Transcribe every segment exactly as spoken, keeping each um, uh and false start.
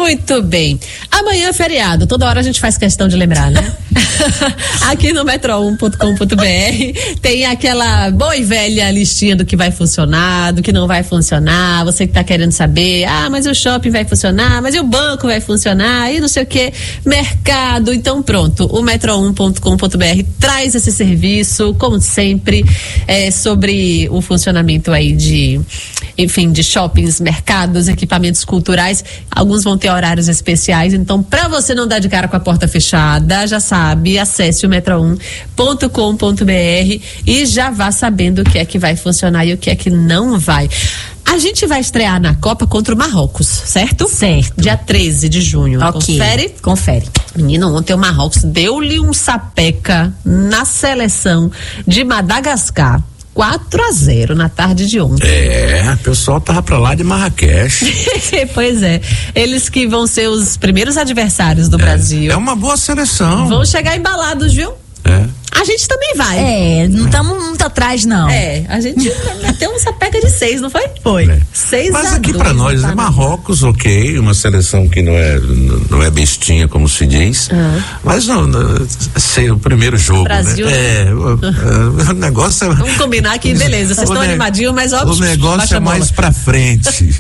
Muito bem. Amanhã é feriado, toda hora a gente faz questão de lembrar, né? Aqui no metro um ponto com ponto b r tem aquela boa e velha listinha do que vai funcionar, do que não vai funcionar. Você que tá querendo saber, ah, mas o shopping vai funcionar, mas e o banco vai funcionar, e não sei o que, mercado. Então pronto, o metro um ponto com ponto b r traz esse serviço, como sempre, é, sobre o funcionamento aí de, enfim, de shoppings, mercados, equipamentos culturais. Alguns vão ter horários especiais, então para você não dar de cara com a porta fechada, já sabe, acesse o metro um ponto com ponto b r e já vá sabendo o que é que vai funcionar e o que é que não vai. A gente vai estrear na Copa contra o Marrocos, certo? Certo. Dia treze de junho. Ok. Confere? Confere. Menino, ontem o Marrocos deu-lhe um sapeca na seleção de Madagascar. quatro a zero na tarde de ontem. É, o pessoal tava pra lá de Marrakech. Pois é. Eles que vão ser os primeiros adversários do é, Brasil. É uma boa seleção. Vão chegar embalados, viu? É. A gente também vai. É, não estamos muito atrás, não. É, a gente meteu um sapeca de seis, não foi? Foi. É. Seis Mas a aqui dois, pra nós tá, é Marrocos, ok, uma seleção que não é, não é bestinha, como se diz, uhum. mas não, não ser o primeiro jogo, Brasil, né? É, o, o negócio é... Vamos combinar que, beleza, vocês estão animadinhos, mas ó, o negócio é mais pra frente.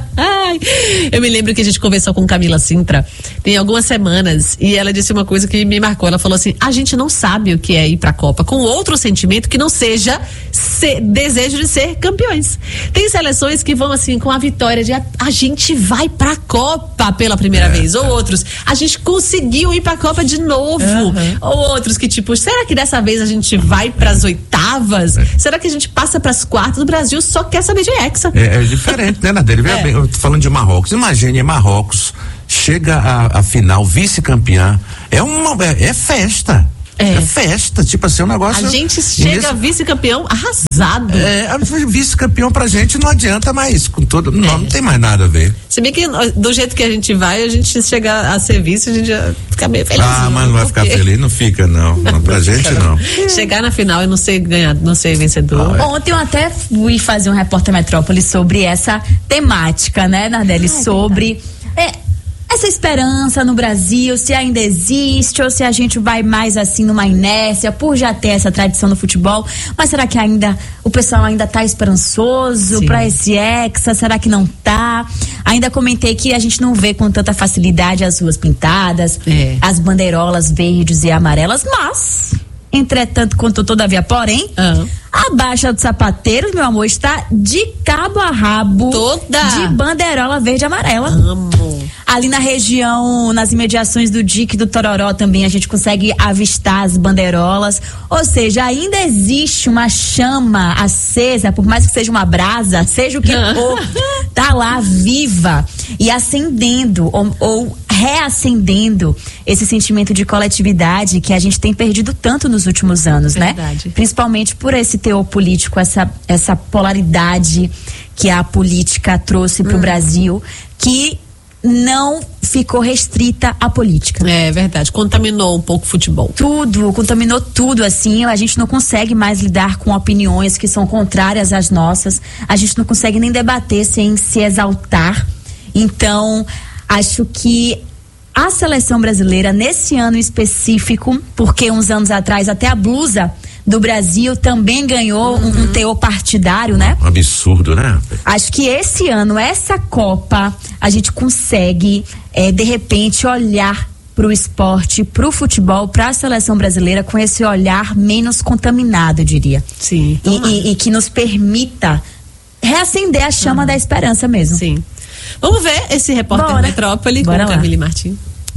Ai, eu me lembro que a gente conversou com Camila Sintra tem algumas semanas e ela disse uma coisa que me marcou. Ela falou assim: a gente não sabe o que é ir pra Copa com outro sentimento que não seja ser, desejo de ser campeões. Tem seleções que vão assim com a vitória de a, a gente vai pra Copa pela primeira é, vez, ou é. outros, a gente conseguiu ir pra Copa de novo, uhum. ou outros que tipo, será que dessa vez a gente vai pras oitavas? É. Será que a gente passa pras quartas? O Brasil só quer saber de hexa. É, é diferente, né, Nadele? É. Eu tô falando de Marrocos, imagine Marrocos chega a, a final vice-campeã, é uma, é, é festa. É. é festa, tipo assim, um negócio... A gente chega nesse... vice-campeão arrasado. É, vice-campeão pra gente não adianta mais, com todo, não, é. não tem mais nada a ver. Se bem que do jeito que a gente vai, a gente chega a ser vice, a gente já fica meio feliz. Ah, mas não vai ficar feliz, não fica não, não pra gente não. Chegar na final e não ser ganhar, não ser vencedor. Ah, é. Ontem eu até fui fazer um Repórter Metrópole sobre essa temática, né, Nardelli, ah, sobre... É, essa esperança no Brasil, se ainda existe ou se a gente vai mais assim numa inércia por já ter essa tradição no futebol, mas será que ainda o pessoal ainda tá esperançoso para esse hexa? Será que não tá? Ainda comentei que a gente não vê com tanta facilidade as ruas pintadas, é. as bandeirolas verdes e amarelas, mas entretanto, contudo, todavia, porém, uhum. a Baixa do Sapateiro, meu amor, está de cabo a rabo toda de bandeirola verde e amarela. Amo. Ali na região, nas imediações do Dique do Tororó também a gente consegue avistar as bandeirolas, ou seja, ainda existe uma chama acesa, por mais que seja uma brasa, seja o que for, tá lá viva e acendendo ou, ou reacendendo esse sentimento de coletividade que a gente tem perdido tanto nos últimos anos, Verdade. né? Principalmente por esse teor político, essa, essa polaridade que a política trouxe pro hum. Brasil, que não ficou restrita à política. É verdade, contaminou um pouco o futebol. Tudo, contaminou tudo, assim, a gente não consegue mais lidar com opiniões que são contrárias às nossas, a gente não consegue nem debater sem se exaltar. Então, acho que a seleção brasileira, nesse ano específico, porque uns anos atrás até a blusa do Brasil também ganhou uhum. um, um teor partidário, né? Um absurdo, né? Acho que esse ano, essa Copa, a gente consegue, é, de repente, olhar pro esporte, pro futebol, pra seleção brasileira com esse olhar menos contaminado, eu diria. Sim. E, e, e que nos permita reacender a chama uhum. da esperança mesmo. Sim. Vamos ver esse Repórter Bora. Metrópole Bora com Camille Martins.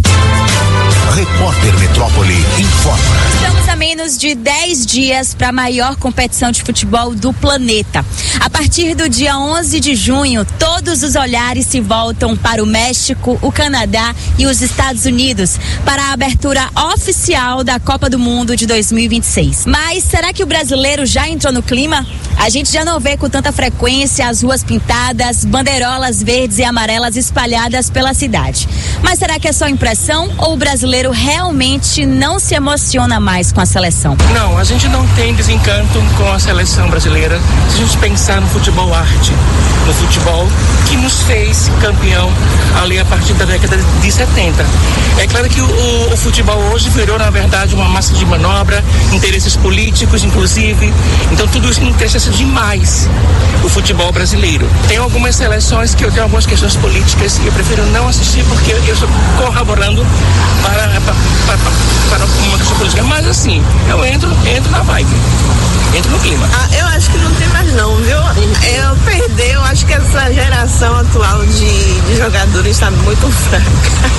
Repórter Metrópole informa. Estamos a menos de dez dias para a maior competição de futebol do planeta. A partir do dia onze de junho, todos os olhares se voltam para o México, o Canadá e os Estados Unidos para a abertura oficial da Copa do Mundo de dois mil e vinte e seis. Mas será que o brasileiro já entrou no clima? A gente já não vê com tanta frequência as ruas pintadas, bandeirolas verdes e amarelas espalhadas pela cidade. Mas será que é só impressão ou o brasileiro realmente não se emociona mais com a seleção? Não, a gente não tem desencanto com a seleção brasileira se a gente pensar no futebol arte, no futebol que nos fez campeão ali a partir da década de setenta. É claro que o, o futebol hoje virou, na verdade, uma massa de manobra, interesses políticos, inclusive. Então tudo isso interessa demais o futebol brasileiro. Tem algumas seleções que eu tenho algumas questões políticas e eu prefiro não assistir porque eu estou corroborando para, para, para, para uma questão política. Mas assim, eu entro, entro na vibe, entro no clima. Ah, eu acho que não tem mais não, viu? Eu perdi, eu acho que essa geração atual de, de jogadores está muito fraca.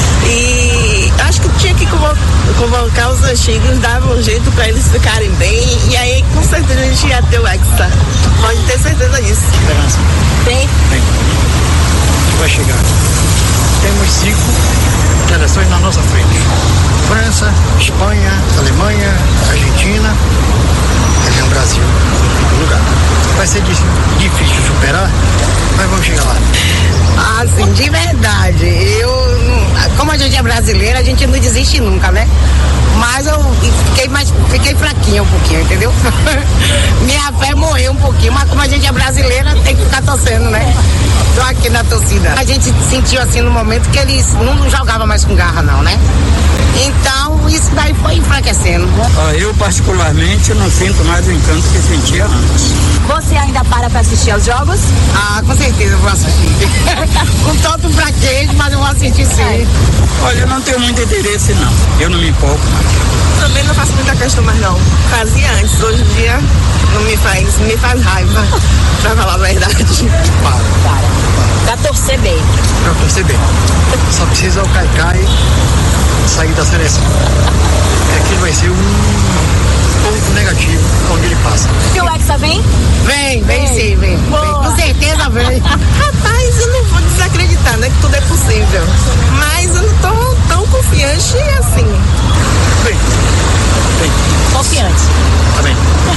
E acho que tinha que convocar os antigos, dava um jeito para eles ficarem bem, e aí com certeza a gente ia ter o Hexa. Pode ter certeza disso. Esperança. Tem? Tem. Vai chegar. Temos cinco seleções na nossa frente. França, Espanha, Alemanha, Argentina, e vem o Brasil no lugar. Vai ser difícil superar, mas vamos chegar lá. Ah, sim, de verdade. Eu, como a gente é brasileira, a gente não desiste nunca, né? Mas eu fiquei mais, fiquei fraquinha um pouquinho, entendeu? Minha fé morreu um pouquinho, mas como a gente é brasileira, tem que ficar torcendo, né? Tô aqui na torcida. A gente sentiu assim no momento que eles não jogavam mais com garra, não, né? Então, isso daí foi enfraquecendo. Eu, particularmente, não sinto mais o encanto que sentia antes. Você ainda para para assistir aos jogos? Ah, com certeza eu vou assistir. Com tanto fraquejo, mas eu vou assistir sim. Olha, eu não tenho muito interesse, não. Eu não me empolgo. Também não faço muita questão mais, não. Fazia antes, hoje em dia não me faz, me faz raiva, pra falar a verdade. Para. Para. Pra torcer bem. Pra torcer bem. Só precisa o Caicai sair da seleção. Aquilo vai ser um ponto negativo onde ele passa. E o Hexa vem? Vem, vem sim, vem. vem. Com certeza vem. Rapaz, eu não vou desacreditar, né? Que tudo é possível. Mas eu não tô tão confiante assim. Vem. Vem. Confiante. Tá bem.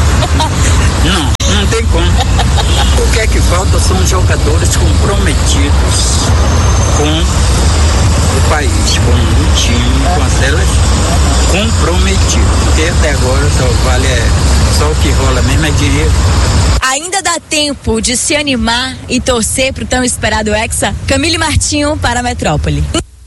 Não, não tem como. O que é que falta são jogadores comprometidos com o país, com o time, com a seleção. Comprometido. Porque até agora só vale é, só o que rola mesmo é dinheiro. Ainda dá tempo de se animar e torcer pro tão esperado Hexa? Camille Martinho para a Metrópole.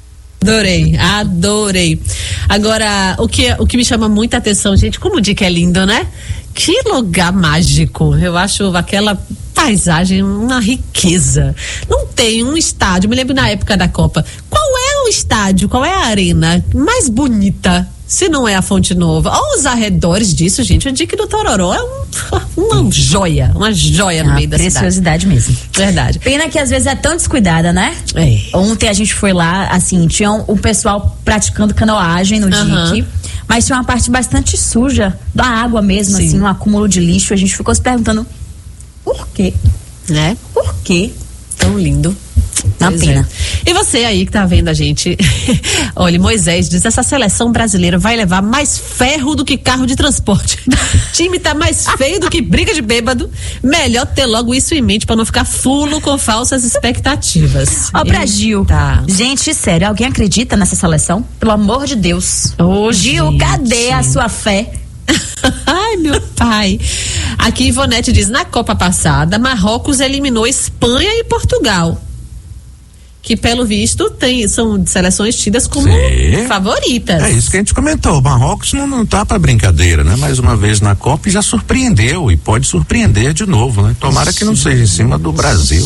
Adorei, adorei. Agora, o que, o que me chama muita atenção, gente, como o Dick é lindo, né? Que lugar mágico. Eu acho aquela paisagem uma riqueza. Não tem um estádio, me lembro na época da Copa. Qual é o estádio, qual é a arena mais bonita? Se não é a Fonte Nova, ou os arredores disso, gente, o Dique do Tororó é um, uma joia, uma joia no ah, meio da cidade. Preciosidade mesmo. Verdade. Pena que às vezes é tão descuidada, né? É. Ontem a gente foi lá, assim, tinha o pessoal praticando canoagem no Uhum. Dique, mas tinha uma parte bastante suja da água mesmo, Sim. assim, um acúmulo de lixo. A gente ficou se perguntando, por quê? Né? Por quê? Tão lindo. Uma Pois pena. é. E você aí que tá vendo a gente, olha, Moisés diz, essa seleção brasileira vai levar mais ferro do que carro de transporte. O time tá mais feio do que briga de bêbado. Melhor ter logo isso em mente pra não ficar fulo com falsas expectativas. Ó, pra Gil, Eita. gente, sério, alguém acredita nessa seleção? Pelo amor de Deus. Ô, Gil, gente. cadê a sua fé? Ai, meu pai. Aqui Ivonete diz, na Copa passada, Marrocos eliminou Espanha e Portugal. Que, pelo visto, tem, são seleções tidas como Sim. favoritas. É isso que a gente comentou. O Marrocos não, não tá pra brincadeira, né? Mais uma vez na Copa e já surpreendeu e pode surpreender de novo, né? Tomara que não seja em cima do Brasil.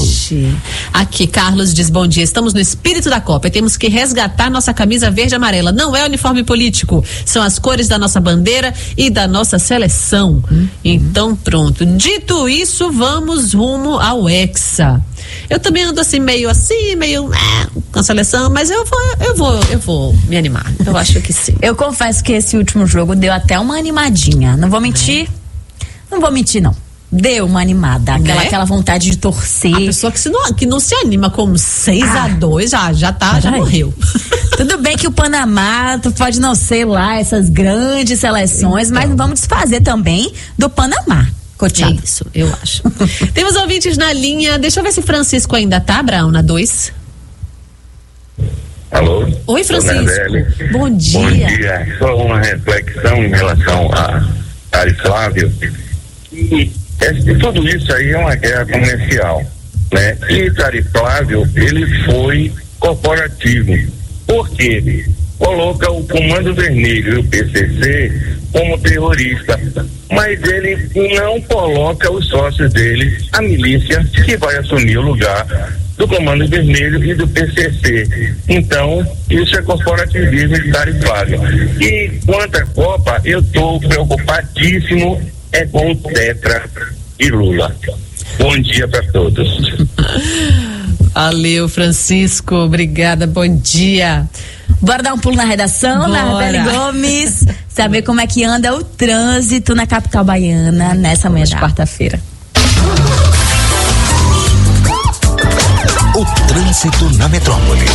Aqui, Carlos diz, bom dia, estamos no espírito da Copa e temos que resgatar nossa camisa verde e amarela. Não é uniforme político, são as cores da nossa bandeira e da nossa seleção. Hum. Então, pronto. Dito isso, vamos rumo ao Hexa. Eu também ando assim, meio assim, meio ah, com a seleção, mas eu vou, eu vou, eu vou me animar. Eu acho que sim. Eu confesso que esse último jogo deu até uma animadinha. Não vou mentir. É. Não vou mentir, não. Deu uma animada. Aquela, né? aquela vontade de torcer. A pessoa que, se não, que não se anima com seis a dois já, já tá, já morreu. Tudo bem que o Panamá pode não ser lá essas grandes seleções, então. Mas não vamos desfazer também do Panamá. É isso, eu acho. Temos ouvintes na linha. Deixa eu ver se Francisco ainda tá, Brown, na dois. Alô? Oi, Francisco. Bom dia. Bom dia. Só uma reflexão em relação a Thales Flávio. E esse, tudo isso aí é uma guerra comercial, né? E Thales Flávio, ele foi corporativo. Por quê? Coloca o Comando Vermelho e o P C C como terrorista, mas ele não coloca os sócios dele, a milícia, que vai assumir o lugar do Comando Vermelho e do P C C. Então, isso é corporativismo de Thales Flávio. E quanto à Copa, eu estou preocupadíssimo é com o Tetra e Lula. Bom dia para todos. Valeu, Francisco, obrigada, bom dia. Bora dar um pulo na redação, Nardelli Gomes, saber como é que anda o trânsito na capital baiana nessa manhã de quarta-feira. O trânsito na metrópole.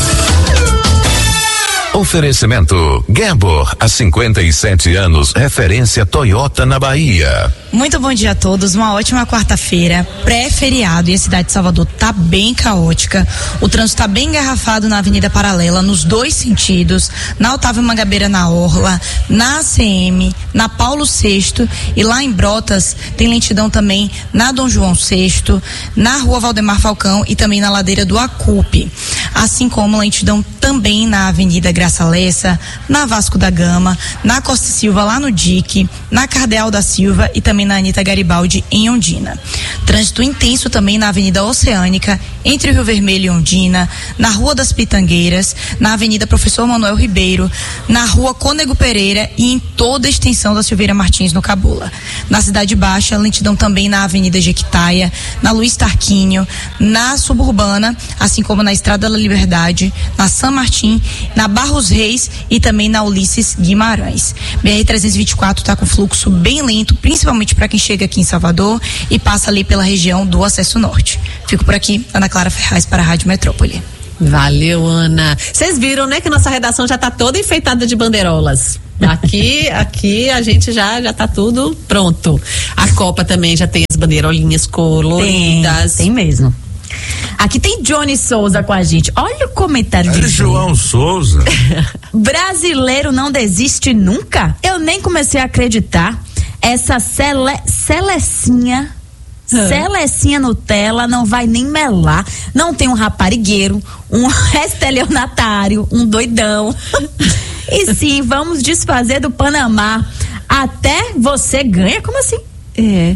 Oferecimento Gambor, há cinquenta e sete anos, referência Toyota na Bahia. Muito bom dia a todos, uma ótima quarta-feira, pré-feriado, e a cidade de Salvador tá bem caótica. O trânsito tá bem engarrafado na Avenida Paralela, nos dois sentidos, na Otávio Mangabeira na Orla, na A C M, na Paulo sexto, e lá em Brotas tem lentidão também na Dom João sexto, na Rua Valdemar Falcão e também na ladeira do Acupe. Assim como lentidão também na Avenida Graça Lessa, na Vasco da Gama, na Costa Silva lá no D I C, na Cardeal da Silva e também na Anita Garibaldi em Ondina. Trânsito intenso também na Avenida Oceânica, entre o Rio Vermelho e Ondina, na Rua das Pitangueiras, na Avenida Professor Manuel Ribeiro, na Rua Cônego Pereira e em toda a extensão da Silveira Martins no Cabula. Na Cidade Baixa, lentidão também na Avenida Jequitaia, na Luiz Tarquínio, na Suburbana, assim como na Estrada da Liberdade, na São Martim, na Barros Reis e também na Ulisses Guimarães. B R trezentos e vinte e quatro está com fluxo bem lento, principalmente para quem chega aqui em Salvador e passa ali pela região do Acesso Norte. Fico por aqui, Ana Clara Ferraz para a Rádio Metrópole. Valeu, Ana. Vocês viram, né, que nossa redação já está toda enfeitada de bandeirolas. Aqui, aqui a gente já já tá tudo pronto. A Copa também já tem as bandeirolinhas coloridas. Tem, tem mesmo. Aqui tem Johnny Souza com a gente. Olha o comentário de João Souza. Brasileiro não desiste nunca? Eu nem comecei a acreditar. Essa cele, celecinha, hum. celecinha Nutella não vai nem melar. Não tem um raparigueiro, um estelionatário, um doidão. E sim, vamos desfazer do Panamá. Até você ganha? Como assim? É.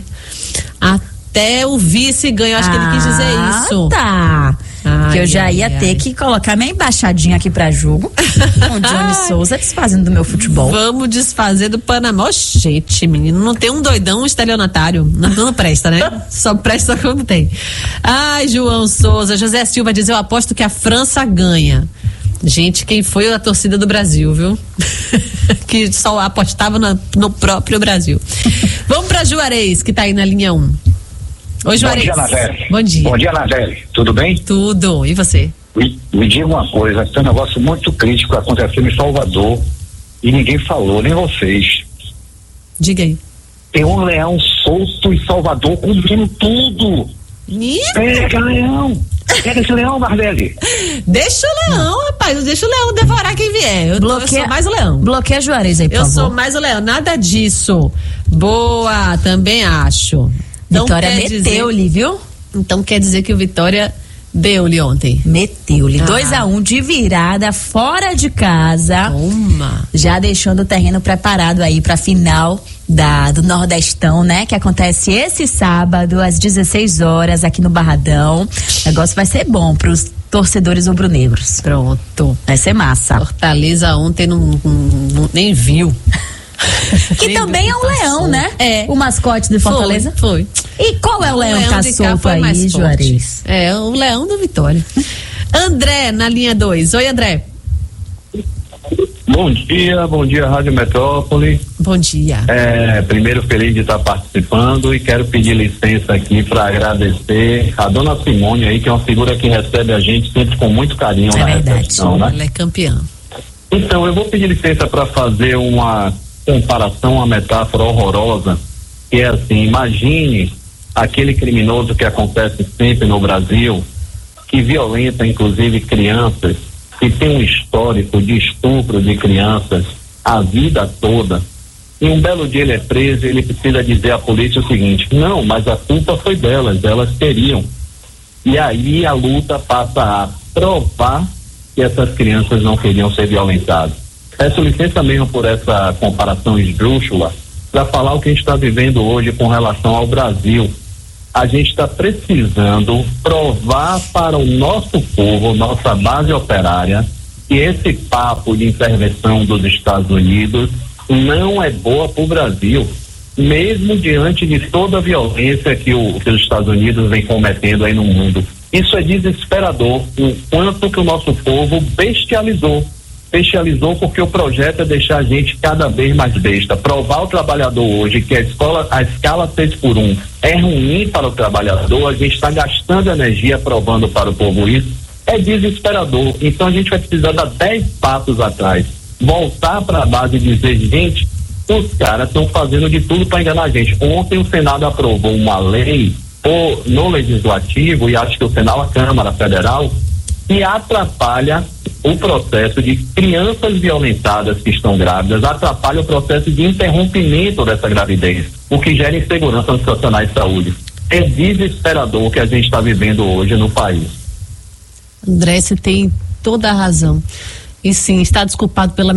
Até o vice ganha, acho ah, que ele quis dizer isso. Tá. Ai, que eu já ia ai, ter ai. que colocar minha embaixadinha aqui pra jogo. Com o Johnny Souza desfazendo do meu futebol. Vamos desfazer do Panamá. Oh, gente, menino, não tem um doidão, um estelionatário. Não, não presta, né? Só presta quando tem. Ai, João Souza. José Silva diz: eu aposto que a França ganha. Gente, quem foi a torcida do Brasil, viu? Que só apostava na, no próprio Brasil. Vamos pra Juarez, que tá aí na linha um. Oi, Juarez. Bom dia, Navelli. Bom dia. Bom dia, Navelli. Tudo bem? Tudo. E você? Me, me diga uma coisa, tem um negócio muito crítico acontecendo em Salvador e ninguém falou, nem vocês. Diga aí. Tem um leão solto em Salvador comendo tudo. Ih? Pega, leão. Pega esse leão, Nardelli. Deixa o leão, rapaz. Deixa o leão devorar quem vier. Eu, Bloqueia, eu sou mais o leão. Bloqueia a Juarez aí, por Eu favor. sou mais o leão. Nada disso. Boa, também acho. Então, Vitória meteu-lhe, viu? Então quer dizer que o Vitória deu-lhe ontem. Meteu-lhe. Ah. dois a um de virada, fora de casa. Toma. Já deixando o terreno preparado aí pra final da, do Nordestão, né? Que acontece esse sábado, às dezesseis horas, aqui no Barradão. O negócio vai ser bom pros torcedores rubro-negros. Pronto. Vai ser massa. Fortaleza ontem não, não, não nem viu. Que nem também viu é um que leão, né? É. O mascote do Fortaleza. Foi. foi. E qual é o, o leão, leão que tá solto aí, Juarez? É, o leão do Vitória. André, na linha dois. Oi, André. Bom dia, bom dia, Rádio Metrópole. Bom dia. É, primeiro, feliz de estar participando e quero pedir licença aqui para agradecer a dona Simone aí, que é uma figura que recebe a gente sempre com muito carinho. É na verdade, recepção, né? Ela é campeã. Então, eu vou pedir licença para fazer uma comparação, uma metáfora horrorosa, que é assim: imagine aquele criminoso que acontece sempre no Brasil, que violenta inclusive crianças, que tem um histórico de estupro de crianças a vida toda, e um belo dia ele é preso, ele precisa dizer à polícia o seguinte: não, mas a culpa foi delas, elas teriam. E aí a luta passa a provar que essas crianças não queriam ser violentadas. Peço licença mesmo por essa comparação esdrúxula para falar o que a gente está vivendo hoje com relação ao Brasil. A gente está precisando provar para o nosso povo, nossa base operária, que esse papo de intervenção dos Estados Unidos não é boa para o Brasil, mesmo diante de toda a violência que, o, que os Estados Unidos vem cometendo aí no mundo. Isso é desesperador, o quanto que o nosso povo bestializou. Bestializou porque o projeto é deixar a gente cada vez mais besta. Provar ao trabalhador hoje que a escola, a escala seis por um é ruim para o trabalhador, a gente está gastando energia provando para o povo isso, é desesperador. Então a gente vai precisar dar dez passos atrás, voltar para a base e dizer: gente, os caras estão fazendo de tudo para enganar a gente. Ontem o Senado aprovou uma lei ou, no Legislativo, e acho que o Senado, a Câmara Federal, que atrapalha o processo de crianças violentadas que estão grávidas, atrapalha o processo de interrompimento dessa gravidez, o que gera insegurança nos profissionais de saúde. É desesperador o que a gente está vivendo hoje no país. André, você tem toda a razão. E sim, está desculpado pela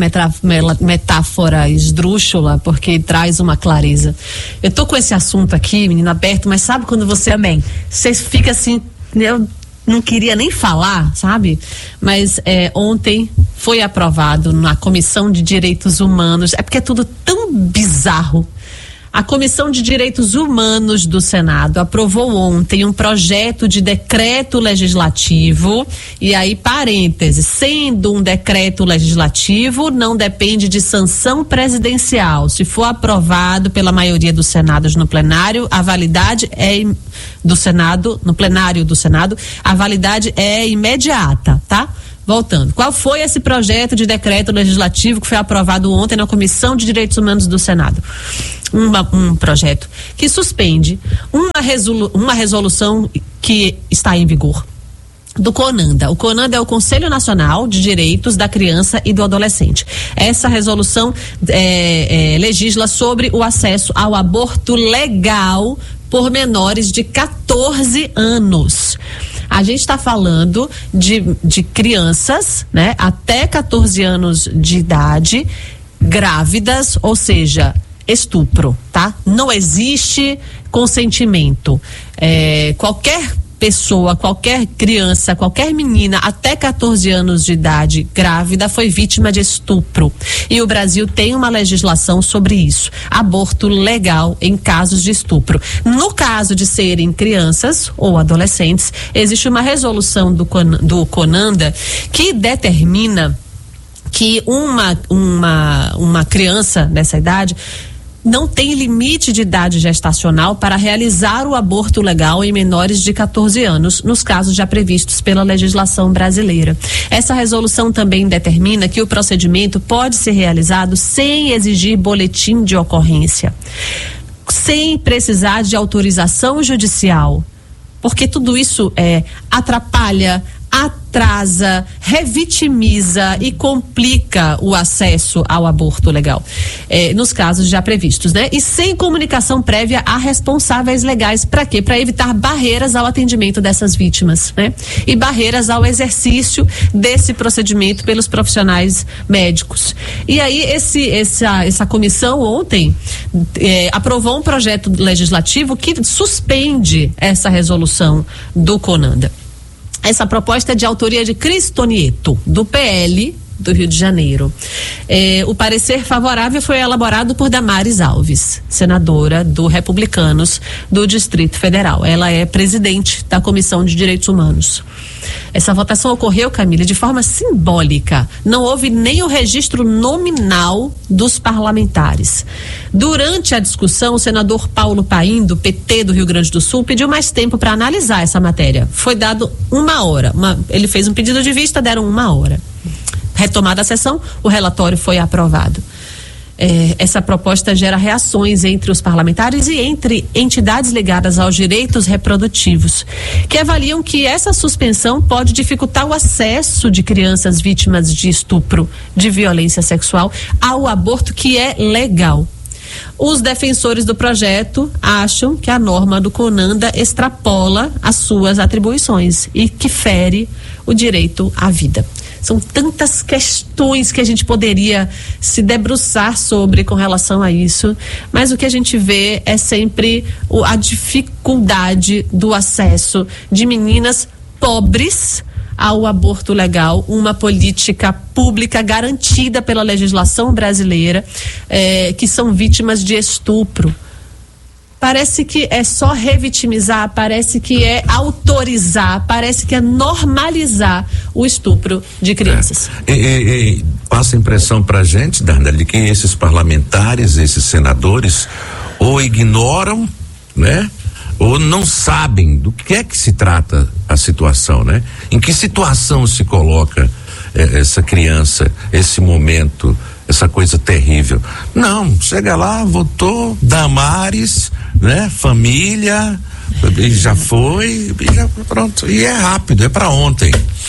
metáfora esdrúxula, porque traz uma clareza. Eu tô com esse assunto aqui, menina, aberto, mas sabe quando você também, você fica assim, eu não queria nem falar, sabe? Mas é, ontem foi aprovado na Comissão de Direitos Humanos, é porque é tudo tão bizarro. A Comissão de Direitos Humanos do Senado aprovou ontem um projeto de decreto legislativo, e aí, parênteses, sendo um decreto legislativo, não depende de sanção presidencial. Se for aprovado pela maioria dos senados no plenário, a validade é do Senado, no plenário do Senado, a validade é imediata, tá? Voltando, qual foi esse projeto de decreto legislativo que foi aprovado ontem na Comissão de Direitos Humanos do Senado? Uma, um projeto que suspende uma, resolu- uma resolução que está em vigor do CONANDA. O CONANDA é o Conselho Nacional de Direitos da Criança e do Adolescente. Essa resolução é, é, legisla sobre o acesso ao aborto legal por menores de catorze anos. A gente está falando de, de crianças, né, até catorze anos de idade, grávidas, ou seja, estupro, tá? Não existe consentimento. É, qualquer pessoa, qualquer criança, qualquer menina até catorze anos de idade grávida foi vítima de estupro. E o Brasil tem uma legislação sobre isso. Aborto legal em casos de estupro. No caso de serem crianças ou adolescentes, existe uma resolução do, do CONANDA que determina que uma, uma, uma criança nessa idade não tem limite de idade gestacional para realizar o aborto legal em menores de catorze anos, nos casos já previstos pela legislação brasileira. Essa resolução também determina que o procedimento pode ser realizado sem exigir boletim de ocorrência, sem precisar de autorização judicial, porque tudo isso é, atrapalha, atrasa, revitimiza e complica o acesso ao aborto legal, eh, nos casos já previstos, né? E sem comunicação prévia a responsáveis legais, para quê? Para evitar barreiras ao atendimento dessas vítimas, né? E barreiras ao exercício desse procedimento pelos profissionais médicos. E aí esse, essa, essa comissão ontem eh, aprovou um projeto legislativo que suspende essa resolução do CONANDA. Essa proposta é de autoria de Cristonieto, do P L do Rio de Janeiro. É, o parecer favorável foi elaborado por Damares Alves, senadora do Republicanos do Distrito Federal. Ela é presidente da Comissão de Direitos Humanos. Essa votação ocorreu, Camila, de forma simbólica. Não houve nem o registro nominal dos parlamentares. Durante a discussão, o senador Paulo Paim, do P T do Rio Grande do Sul, pediu mais tempo para analisar essa matéria. Foi dado uma hora. Uma, ele fez um pedido de vista, deram uma hora. Retomada a sessão, o relatório foi aprovado. É, essa proposta gera reações entre os parlamentares e entre entidades ligadas aos direitos reprodutivos, que avaliam que essa suspensão pode dificultar o acesso de crianças vítimas de estupro, de violência sexual, ao aborto, que é legal. Os defensores do projeto acham que a norma do CONANDA extrapola as suas atribuições e que fere o direito à vida. São tantas questões que a gente poderia se debruçar sobre com relação a isso, mas o que a gente vê é sempre o, a dificuldade do acesso de meninas pobres ao aborto legal, uma política pública garantida pela legislação brasileira, eh, que são vítimas de estupro. Parece que é só revitimizar, parece que é autorizar, parece que é normalizar o estupro de crianças. É. E, e, e passa a impressão pra gente, Darnelly, de que esses parlamentares, esses senadores, ou ignoram, né? Ou não sabem do que é que se trata a situação, né? Em que situação se coloca eh, essa criança, esse momento, essa coisa terrível. Não, chega lá, votou, Damares, né? Família, e já foi, e já pronto. E é rápido, é pra ontem.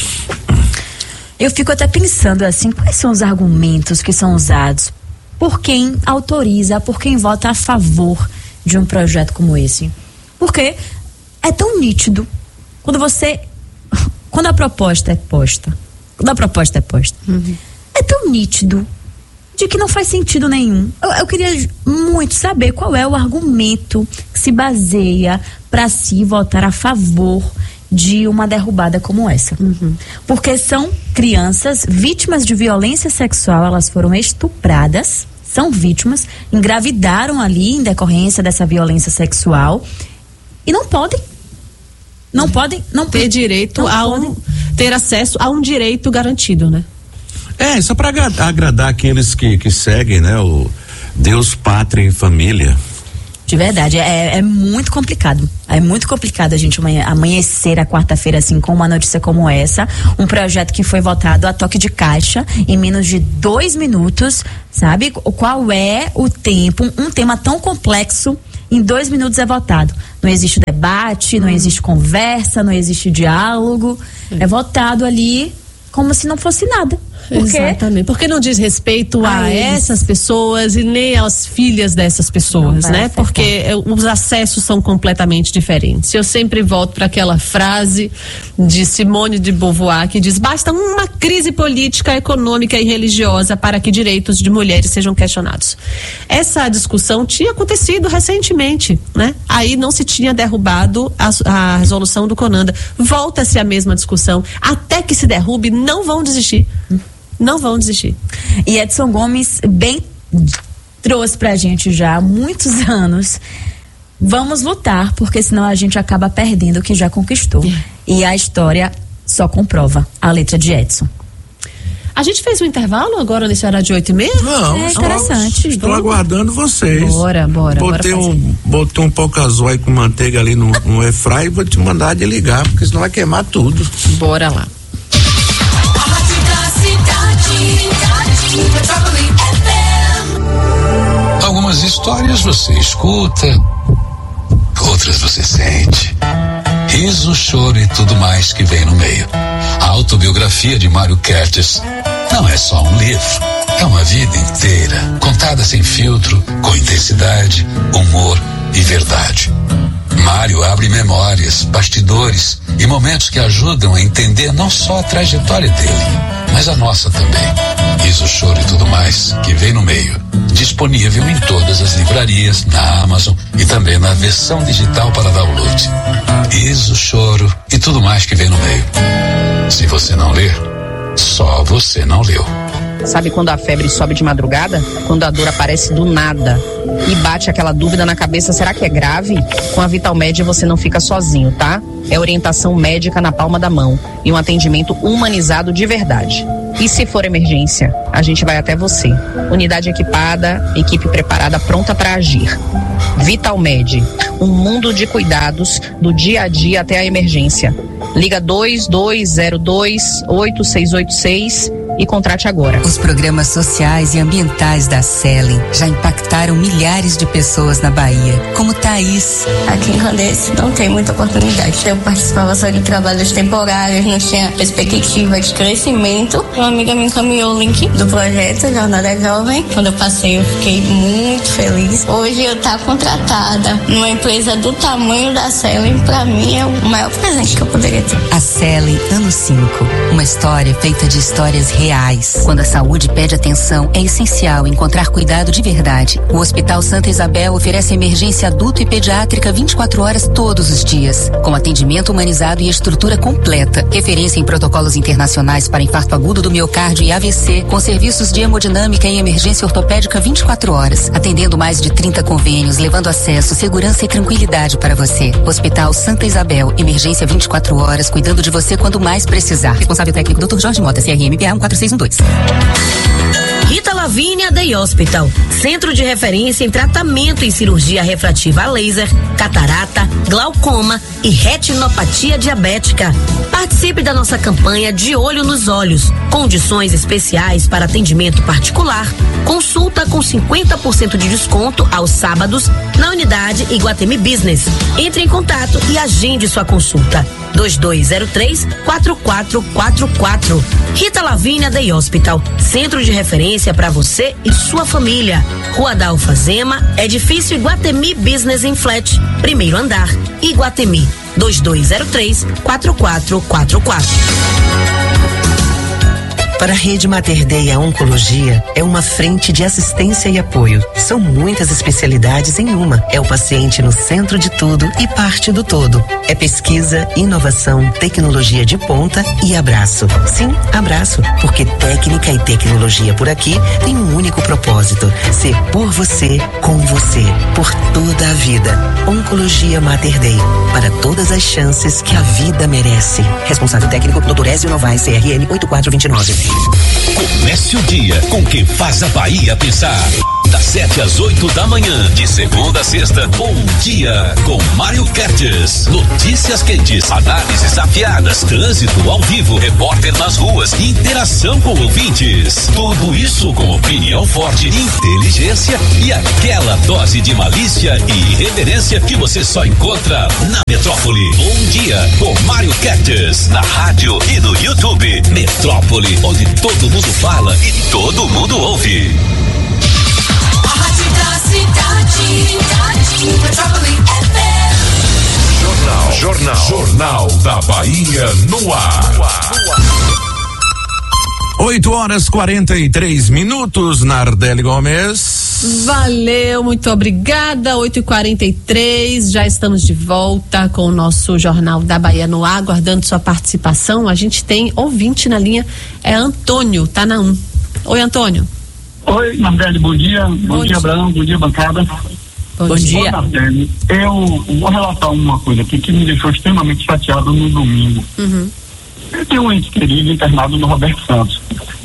Eu fico até pensando assim, quais são os argumentos que são usados por quem autoriza, por quem vota a favor de um projeto como esse? Porque é tão nítido quando você, quando a proposta é posta, quando a proposta é posta, uhum. é tão nítido de que não faz sentido nenhum. Eu, eu queria muito saber qual é o argumento que se baseia para se votar a favor de uma derrubada como essa. Uhum. Porque são crianças vítimas de violência sexual, elas foram estupradas, são vítimas, engravidaram ali em decorrência dessa violência sexual e não podem não podem não ter direito não a um, ter acesso a um direito garantido, né? É, só para agradar aqueles que, que seguem, né? O Deus, Pátria e Família. De verdade, é, é muito complicado. É muito complicado a gente amanhecer a quarta-feira assim com uma notícia como essa. Um projeto que foi votado a toque de caixa em menos de dois minutos, sabe? Qual é o tempo? Um tema tão complexo, em dois minutos é votado. Não existe debate, não existe conversa, não existe diálogo. É votado ali como se não fosse nada. Porque... Exatamente, porque não diz respeito a, a essas pessoas e nem às filhas dessas pessoas, né? Porque os acessos são completamente diferentes. Eu sempre volto para aquela frase de Simone de Beauvoir que diz: basta uma crise política, econômica e religiosa para que direitos de mulheres sejam questionados. Essa discussão tinha acontecido recentemente, né? Aí não se tinha derrubado a, a resolução do CONANDA. Volta-se a mesma discussão, até que se derrube, não vão desistir. Não vão desistir. E Edson Gomes bem trouxe pra gente já há muitos anos: vamos lutar, porque senão a gente acaba perdendo o que já conquistou. É. E a história só comprova a letra de Edson. A gente fez um intervalo agora nesse horário de oito e meia? Não, é interessante. Estou Vamos. aguardando vocês. Bora, bora. Botei bora um, botei um pouco azói com manteiga ali no, no airfryer e vou te mandar de ligar, porque senão vai queimar tudo. Bora lá. Algumas histórias você escuta, outras você sente. Riso, choro e tudo mais que vem no meio. A autobiografia de Mário Kertes não é só um livro, é uma vida inteira, contada sem filtro, com intensidade, humor e verdade. Mário abre memórias, bastidores e momentos que ajudam a entender não só a trajetória dele, mas a nossa também. Riso, choro e tudo mais que vem no meio. Disponível em todas as livrarias, na Amazon e também na versão digital para download. Riso, choro e tudo mais que vem no meio. Se você não ler, só você não leu. Sabe quando a febre sobe de madrugada? Quando a dor aparece do nada e bate aquela dúvida na cabeça, será que é grave? Com a Vitalmed você não fica sozinho, tá? É orientação médica na palma da mão e um atendimento humanizado de verdade. E se for emergência, a gente vai até você. Unidade equipada, equipe preparada, pronta para agir. Vitalmed, um mundo de cuidados do dia a dia até a emergência. Liga dois dois zero dois oito seis oito seis e contrate agora. Os programas sociais e ambientais da Selen já impactaram milhares de pessoas na Bahia, como Thaís. Aqui em Randense não tem muita oportunidade. Eu participava só de trabalhos temporários, não tinha perspectiva de crescimento. Uma amiga me encaminhou o link do projeto Jornada Jovem. Quando eu passei, eu fiquei muito feliz. Hoje eu estou contratada numa empresa do tamanho da Selen, para mim é o maior presente que eu poderia ter. A Selen, ano cinco. Uma história feita de histórias reais. Quando a saúde pede atenção, é essencial encontrar cuidado de verdade. O Hospital Santa Isabel oferece emergência adulto e pediátrica vinte e quatro horas todos os dias, com atendimento humanizado e estrutura completa. Referência em protocolos internacionais para infarto agudo do miocárdio e A V C, com serviços de hemodinâmica e emergência ortopédica vinte e quatro horas, atendendo mais de trinta convênios, levando acesso, segurança e tranquilidade para você. Hospital Santa Isabel, emergência vinte e quatro horas, cuidando de você quando mais precisar. Responsável técnico doutor Jorge Mota, C R M P A um quatro seis um dois. Rita Lavínia Day Hospital, centro de referência em tratamento e cirurgia refrativa a laser, catarata, glaucoma e retinopatia diabética. Participe da nossa campanha De Olho nos Olhos, condições especiais para atendimento particular, consulta com cinquenta por cento de desconto aos sábados na unidade Iguatemi Business. Entre em contato e agende sua consulta. dois dois zero três, quatro quatro quatro quatro. Rita Lavínia Day Hospital, centro de referência para você e sua família. Rua da Alfazema, edifício Iguatemi Business em Flat, primeiro andar, Iguatemi. dois dois zero três, quatro quatro quatro quatro. Para a Rede Mater Dei, a oncologia é uma frente de assistência e apoio. São muitas especialidades em uma. É o paciente no centro de tudo e parte do todo. É pesquisa, inovação, tecnologia de ponta e abraço. Sim, abraço, porque técnica e tecnologia por aqui tem um único propósito: ser por você, com você, por toda a vida. Oncologia Mater Dei, para todas as chances que a vida merece. Responsável técnico, doutor Ézio Novaes, C R N oito quatro dois nove. Comece o dia com quem faz a Bahia pensar. Das sete às oito da manhã, de segunda a sexta, Bom Dia com Mário Kertes. Notícias quentes, análises afiadas, trânsito ao vivo, repórter nas ruas, interação com ouvintes. Tudo isso com opinião forte, inteligência e aquela dose de malícia e irreverência que você só encontra na Metrópole. Bom Dia com Mário Kertes, na rádio e no YouTube. Metrópole, onde todo mundo fala e todo mundo ouve. Jornal, Jornal, Jornal da Bahia no ar. oito horas quarenta e três minutos, Nardelli Gomes. Valeu, muito obrigada. oito e quarenta e três, já estamos de volta com o nosso Jornal da Bahia no ar, aguardando sua participação. A gente tem ouvinte na linha, é Antônio, tá na um. Oi, Antônio. Oi, Nardelli, bom dia. Bom, bom dia, dia, Abraão, bom dia, bancada. Bom, bom dia. Nardelli, eu vou relatar uma coisa aqui que me deixou extremamente chateado no domingo. Uhum. Eu tenho um ente querido internado no Roberto Santos.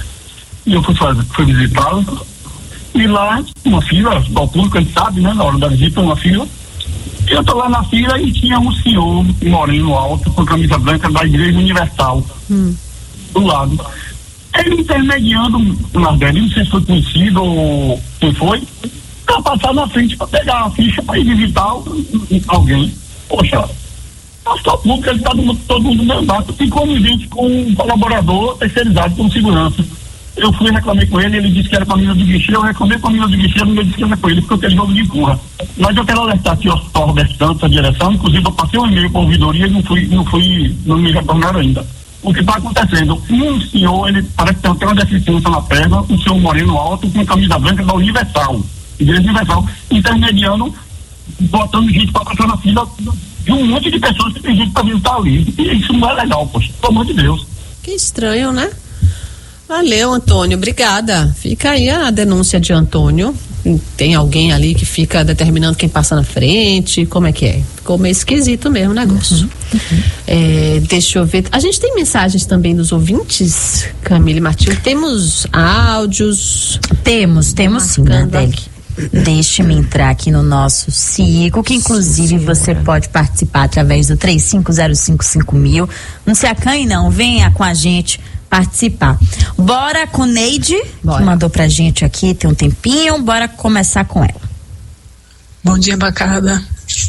E eu fui, fazer, fui visitá-lo. E lá, uma fila, ao público, a gente sabe, né? Na hora da visita, uma fila. E eu tô lá na fila e tinha um senhor, um moreno alto, com camisa branca da Igreja Universal. Hum. Do lado. Ele intermediando, Nardelli, não sei se foi conhecido ou quem foi, pra passar na frente pra pegar a ficha pra ir visitar alguém. Poxa, pastor público, ele tá do, todo mundo no meu barco, tem convivente com um colaborador terceirizado como segurança. Eu fui, reclamei com ele, ele disse que era com a menina do guichê, eu reclamei com a menina do guichê, ele disse que era com ele, porque eu tenho jogo de empurra. Mas eu quero alertar aqui ao Roberto Santos, a direção, inclusive eu passei um e-mail para a ouvidoria e não fui, não fui, não me retornaram ainda. O que está acontecendo? Um senhor, ele parece ter uma deficiência na perna, um senhor moreno alto, com camisa branca da Universal, Igreja Universal, intermediando, botando gente para passar na fila de um monte de pessoas que tem gente para visitar ali. E isso não é legal, poxa, pelo amor de Deus. Que estranho, né? Valeu, Antônio, obrigada. Fica aí a denúncia de Antônio. Tem alguém ali que fica determinando quem passa na frente, como é que é? Ficou meio esquisito mesmo o negócio. Uhum, uhum. É, deixa eu ver. A gente tem mensagens também dos ouvintes, Camila e Matilde. Temos áudios? Temos, temos sim, Nardelli. Deixe-me entrar aqui no nosso Cico, que inclusive você pode participar através do três cinco zero cinco cinco mil. Não se acanhe não, venha com a gente participar. Bora com Neide, Bora. que mandou pra gente aqui, tem um tempinho, bora começar com ela. Bom dia, bancada.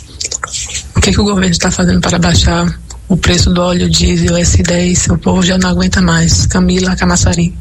O que, que o governo está fazendo para baixar o preço do óleo diesel S dez? O povo já não aguenta mais. Camila Camaçari.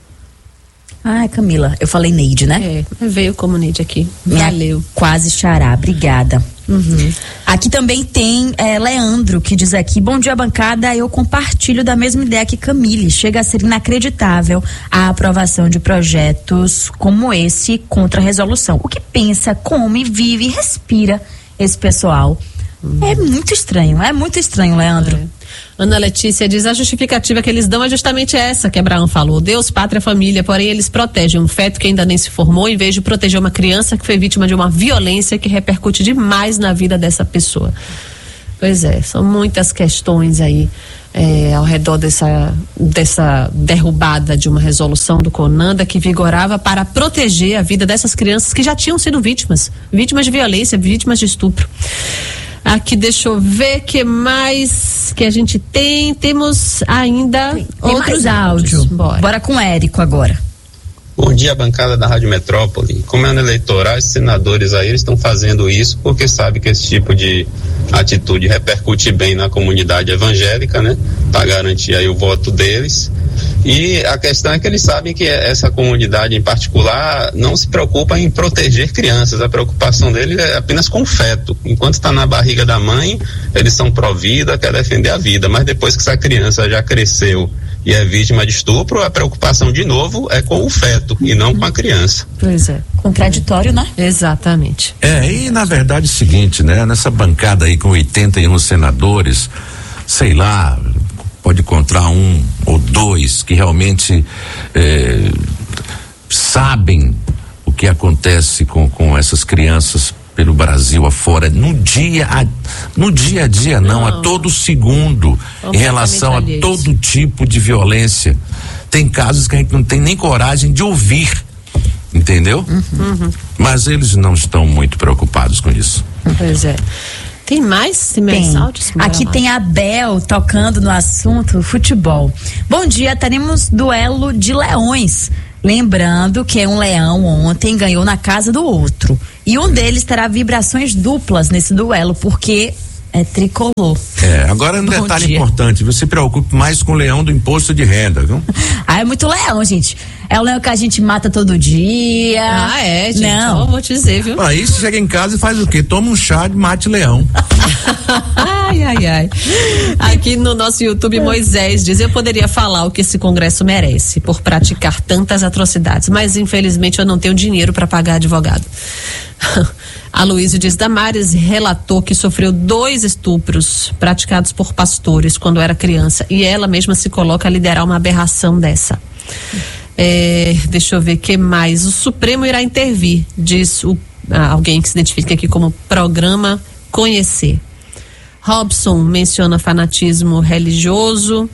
Ah, Camila, eu falei Neide, né? É, veio como Neide aqui. Minha Valeu. Quase xará, obrigada. Uhum. Aqui também tem é, Leandro, que diz aqui: bom dia, bancada, eu compartilho da mesma ideia que Camille, chega a ser inacreditável a aprovação de projetos como esse contra a resolução. O que pensa, come, vive e respira esse pessoal? Uhum. É muito estranho, é muito estranho, Leandro. É. Ana Letícia diz: a justificativa que eles dão é justamente essa que Abraão falou: Deus, pátria, família, porém eles protegem um feto que ainda nem se formou em vez de proteger uma criança que foi vítima de uma violência que repercute demais na vida dessa pessoa. Pois é, são muitas questões aí é, ao redor dessa, dessa derrubada de uma resolução do CONANDA que vigorava para proteger a vida dessas crianças que já tinham sido vítimas, vítimas de violência, vítimas de estupro. Aqui, deixa eu ver que mais que a gente tem. Temos ainda tem, tem outros áudios. Bora. Bora com o Érico agora. Bom dia, bancada da Rádio Metrópole. Como é ano eleitoral, os senadores aí estão fazendo isso porque sabem que esse tipo de atitude repercute bem na comunidade evangélica, né? Para garantir aí o voto deles. E a questão é que eles sabem que essa comunidade em particular não se preocupa em proteger crianças. A preocupação deles é apenas com o feto. Enquanto está na barriga da mãe, eles são pró-vida, quer defender a vida. Mas depois que essa criança já cresceu e é vítima de estupro, a preocupação de novo é com o feto e não com a criança. Pois é. Contraditório, né? Exatamente. É, e na verdade é o seguinte, né? Nessa bancada aí com oitenta e um senadores, sei lá, pode encontrar um ou dois que realmente eh, sabem o que acontece com, com essas crianças pelo Brasil afora, no dia a, no dia a dia não, não. a todo segundo, em relação a todo tipo de violência. Tem casos que a gente não tem nem coragem de ouvir, entendeu? Uhum. Mas eles não estão muito preocupados com isso. Pois é. Tem mais? Tem mais áudios? Aqui tem a Bel tocando no assunto futebol. Bom dia, teremos duelo de leões. Lembrando que um leão ontem ganhou na casa do outro. E um deles terá vibrações duplas nesse duelo, porque é tricolor. É, agora um detalhe dia. importante, você se preocupe mais com o leão do imposto de renda, viu? Ah, é muito leão, gente. É o leão que a gente mata todo dia. Ah, é, gente. Não. Só vou te dizer, viu? Aí você chega em casa e faz o quê? Toma um chá de mate leão. Ai, ai, ai. Aqui no nosso YouTube, Moisés diz: eu poderia falar o que esse Congresso merece por praticar tantas atrocidades, mas infelizmente eu não tenho dinheiro para pagar advogado. A Luísa diz: Damares relatou que sofreu dois estupros praticados por pastores quando era criança e ela mesma se coloca a liderar uma aberração dessa. É, deixa eu ver o que mais. O Supremo irá intervir, diz o, ah, alguém que se identifica aqui como Programa Conhecer. Robson menciona fanatismo religioso.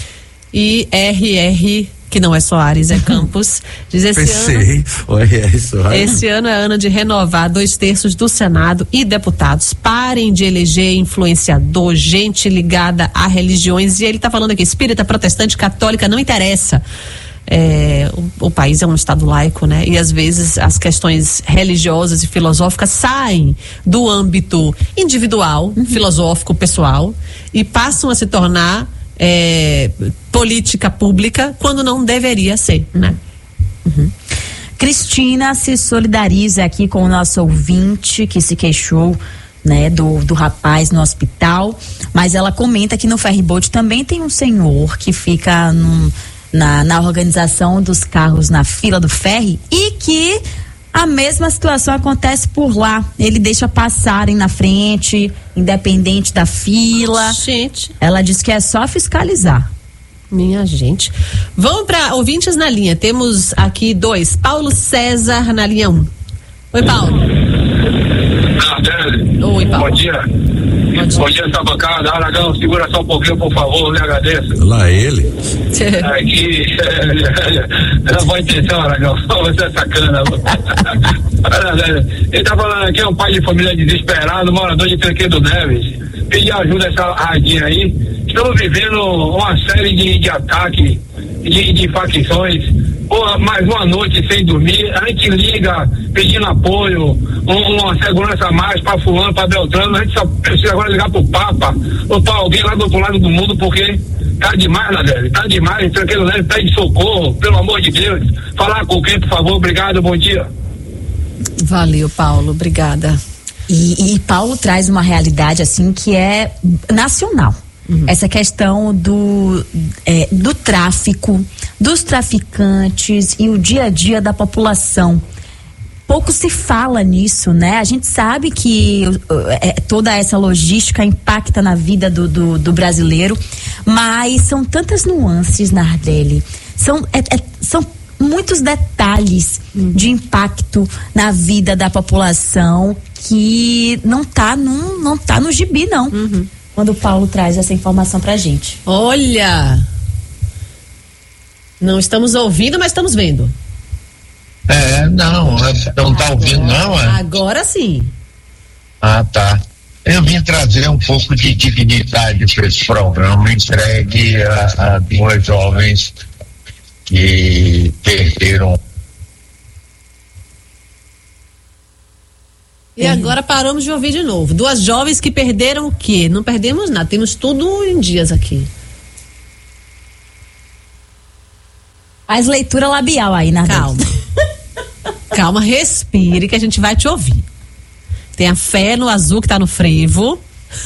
E R R, que não é Soares, é Campos, diz: esse Pensei, ano, o R R Soares. esse ano é ano de renovar dois terços do Senado e deputados. Parem de eleger influenciador, gente ligada a religiões. E ele está falando aqui: espírita, protestante, católica, não interessa. É, o, o país é um estado laico, né? E às vezes as questões religiosas e filosóficas saem do âmbito individual, uhum. filosófico, pessoal, e passam a se tornar é, política pública quando não deveria ser, né? Uhum. Cristina se solidariza aqui com o nosso ouvinte que se queixou, né, do, do rapaz no hospital, mas ela comenta que no ferryboat também tem um senhor que fica num Na, na organização dos carros na fila do ferry e que a mesma situação acontece por lá. Ele deixa passarem na frente, independente da fila. Gente. Ela diz que é só fiscalizar. Minha gente. Vamos para ouvintes na linha. Temos aqui dois. Paulo César na linha um. Oi, Paulo. Oi, Paulo. Bom dia. Bom dia, Bom dia essa bancada. Aragão, segura só um pouquinho, por favor, me agradeço. Lá ele. Aqui, é boa intenção, Aragão, você é sacana. Ele tá falando aqui, é um pai de família desesperado, morador de Tranqueiro Neves. Pedir ajuda essa radinha aí. Estamos vivendo uma série de, de ataques de, de facções. Pô, mais uma noite sem dormir, a gente liga pedindo apoio, um, uma segurança a mais para fulano, para Beltrano, a gente só precisa agora ligar pro Papa ou para alguém lá do outro lado do mundo, porque tá demais, Nadelli, tá demais, tranquilo, né? Pede socorro, pelo amor de Deus. Falar com quem, por favor, obrigado, bom dia. Valeu, Paulo, obrigada. E, e Paulo traz uma realidade assim que é nacional. Uhum. Essa questão do, é, do tráfico, dos traficantes e o dia a dia da população. Pouco se fala nisso, né? A gente sabe que é, toda essa logística impacta na vida do, do, do brasileiro, mas são tantas nuances, Nardelli. São, é, é, são muitos detalhes uhum. de impacto na vida da população que não tá, num, não tá no gibi, não. Uhum. Quando o Paulo traz essa informação pra gente. Olha! Não estamos ouvindo, mas estamos vendo. É, não, não tá ouvindo não, é? Agora sim. Ah, tá. Eu vim trazer um pouco de dignidade para esse programa entregue a, a duas jovens que perderam. E agora paramos de ouvir de novo. Duas jovens que perderam o quê? Não perdemos nada, temos tudo em dias aqui. Faz leitura labial aí, Nardelli. Calma. Calma, respire que a gente vai te ouvir. Tenha fé no azul que tá no frevo.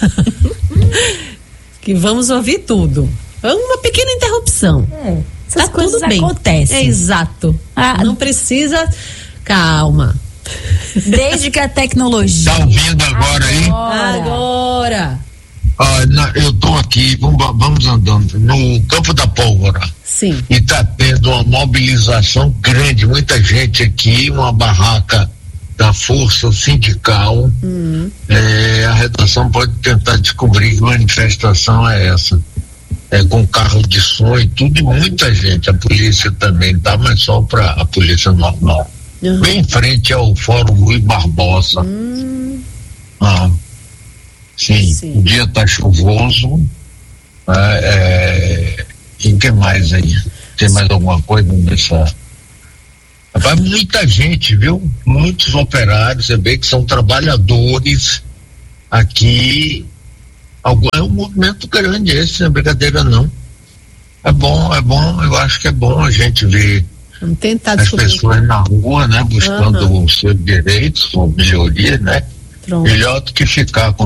Que vamos ouvir tudo. Uma pequena interrupção. É, essas tá coisas tudo bem. acontecem. É exato. Ah, não precisa. Calma. Desde que a tecnologia. Tá ouvindo agora aí? Agora. Ah, na, eu tô aqui, vamos, vamos andando no Campo da Pólvora. Sim. E tá tendo uma mobilização grande, muita gente aqui, uma barraca da Força Sindical. Uhum. É, a redação pode tentar descobrir que manifestação é essa. É, com carro de som e tudo, e muita gente. A polícia também tá, mas só para a polícia normal. Uhum. Bem em frente ao Fórum Rui Barbosa. Uhum. Ah, sim, sim, o dia tá chuvoso. É, é, e o que mais aí? Tem mais alguma coisa nessa? Vai muita gente, viu? Muitos operários, você vê que são trabalhadores aqui. É um movimento grande esse, não é brincadeira não. É bom, é bom, eu acho que é bom a gente ver Vamos tentar as pessoas na rua, né? Buscando uhum. os seus direitos, sua melhoria, né? Pronto. Melhor do que ficar com